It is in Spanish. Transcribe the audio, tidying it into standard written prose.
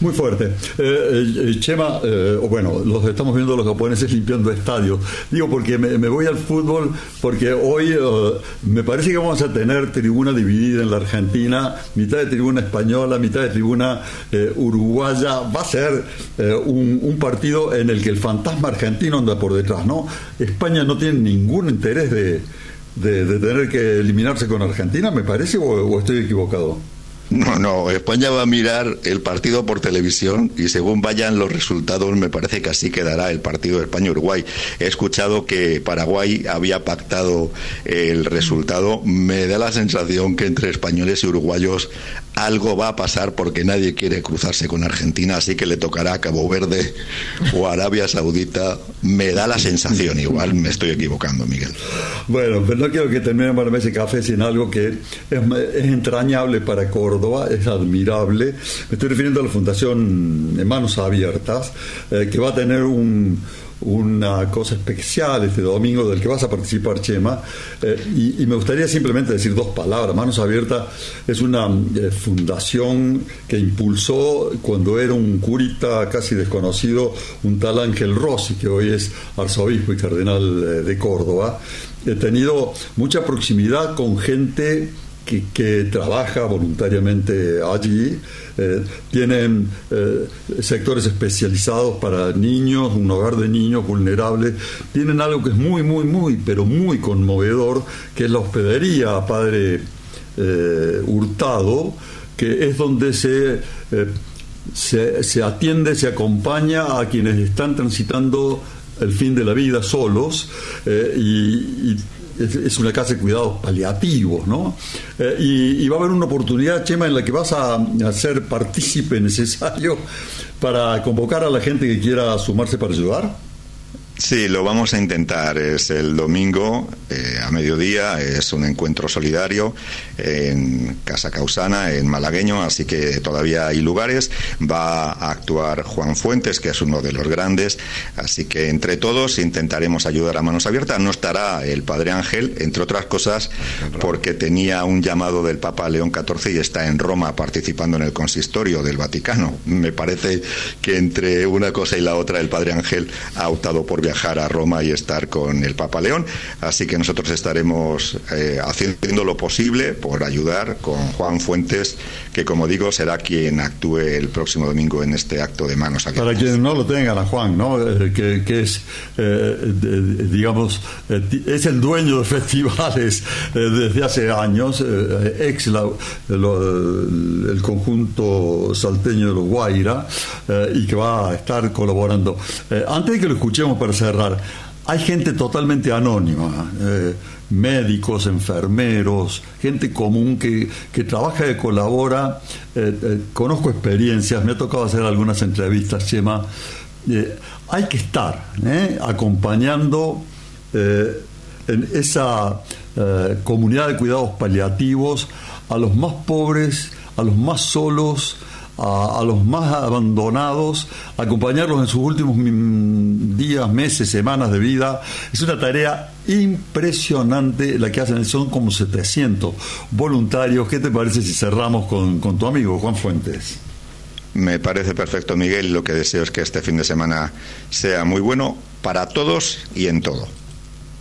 Muy fuerte. Chema, bueno, los estamos viendo los japoneses limpiando estadios. Digo, porque me voy al fútbol, porque hoy me parece que vamos a tener tribuna dividida en la Argentina, mitad de tribuna española, mitad de tribuna uruguaya. Va a ser un partido en el que el fantasma argentino anda por detrás, ¿no? España no tiene ningún interés de tener que eliminarse con Argentina, me parece, o estoy equivocado. No, España va a mirar el partido por televisión y según vayan los resultados me parece que así quedará el partido de España-Uruguay. He escuchado que Paraguay había pactado el resultado. Me da la sensación que entre españoles y uruguayos algo va a pasar porque nadie quiere cruzarse con Argentina, así que le tocará a Cabo Verde o a Arabia Saudita. Me da la sensación, igual me estoy equivocando, Miguel. Bueno, pero no quiero que termine para ese café sin algo que es entrañable para Córdoba, es admirable. Me estoy refiriendo a la Fundación Manos Abiertas, que va a tener una cosa especial este domingo del que vas a participar, Chema, y me gustaría simplemente decir dos palabras. Manos Abiertas es una fundación que impulsó cuando era un curita casi desconocido, un tal Ángel Rossi, que hoy es arzobispo y cardenal de Córdoba. He tenido mucha proximidad con gente que trabaja voluntariamente allí. Tienen sectores especializados para niños, un hogar de niños vulnerables. Tienen algo que es pero muy conmovedor, que es la hospedería Padre Hurtado, que es donde se atiende, se acompaña a quienes están transitando el fin de la vida solos, y es una casa de cuidados paliativos, ¿no? Y va a haber una oportunidad, Chema, en la que vas a ser partícipe necesario para convocar a la gente que quiera sumarse para ayudar. Sí, lo vamos a intentar. Es el domingo a mediodía, es un encuentro solidario en Casa Causana, en Malagueño, así que todavía hay lugares. Va a actuar Juan Fuentes, que es uno de los grandes, así que entre todos intentaremos ayudar a Manos Abiertas. No estará el Padre Ángel, entre otras cosas, porque tenía un llamado del Papa León XIV y está en Roma participando en el consistorio del Vaticano. Me parece que entre una cosa y la otra el Padre Ángel ha optado por viajar a Roma y estar con el Papa León, así que nosotros estaremos haciendo lo posible por ayudar con Juan Fuentes, que como digo será quien actúe el próximo domingo en este acto de Manos Abiertas. Para quienes no lo tengan a Juan, ¿no? Que es digamos, es el dueño de festivales desde hace años, el conjunto salteño de los Guaira, y que va a estar colaborando. Antes de que lo escuchemos, para cerrar, hay gente totalmente anónima, médicos, enfermeros, gente común que trabaja y colabora. Conozco experiencias, me ha tocado hacer algunas entrevistas, Chema. Hay que estar acompañando en esa comunidad de cuidados paliativos a los más pobres, a los más solos, a los más abandonados, acompañarlos en sus últimos días, meses, semanas de vida. Es una tarea impresionante la que hacen. Son como 700 voluntarios. ¿Qué te parece si cerramos con tu amigo Juan Fuentes? Me parece perfecto, Miguel. Lo que deseo es que este fin de semana sea muy bueno para todos y en todo.